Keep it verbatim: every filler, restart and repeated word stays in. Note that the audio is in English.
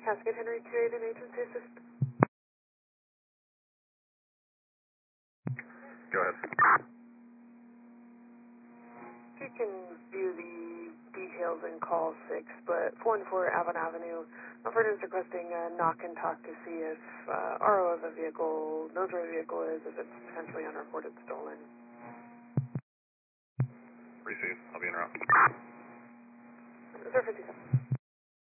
Cascade Henry two eight and agency assist. Go ahead. You can view the details in call six, but four one four Avon Avenue, Alfred is requesting a knock and talk to see if uh, R O of a vehicle knows where the vehicle is, if it's potentially unreported stolen. Receive. I'll be in route. Reserve fifty-seven.